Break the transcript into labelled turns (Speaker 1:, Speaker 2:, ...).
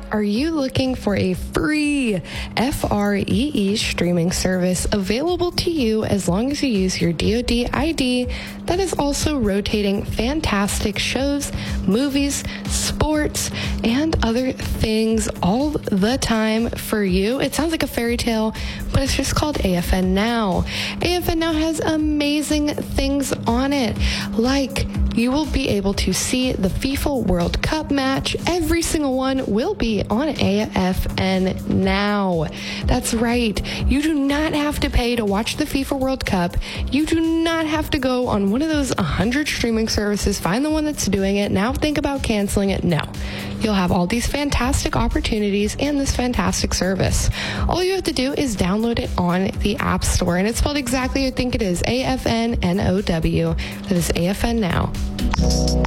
Speaker 1: Are you looking for a free FREE streaming service available to you as long as you use your DoD ID that is also rotating fantastic shows, movies, sports, and other things all the time for you? It sounds like a fairy tale, but it's just called AFN Now. AFN Now has amazing things on it, like you will be able to see the FIFA World Cup match. Every single one will be on AFN Now. That's right. You do not have to pay to watch the FIFA World Cup. You do not have to go on one of those 100 streaming services, find the one that's doing it, now think about canceling it. No. You'll have all these fantastic opportunities and this fantastic service. All you have to do is download it on the App Store, and it's spelled exactly how you think it is, AFNNOW. That is AFN Now.